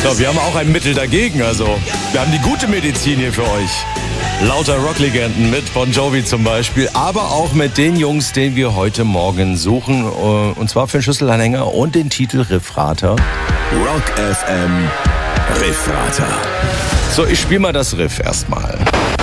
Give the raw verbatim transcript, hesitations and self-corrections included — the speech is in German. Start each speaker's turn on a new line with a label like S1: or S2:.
S1: Ja, wir haben auch ein Mittel dagegen, also wir haben die gute Medizin hier für euch. Lauter Rocklegenden mit Bon Jovi zum Beispiel, aber auch mit den Jungs, den wir heute Morgen suchen, und zwar für den Schlüsselanhänger und den Titel Riffrater.
S2: Rock F M Riffrater.
S1: So, ich spiele mal das Riff erstmal.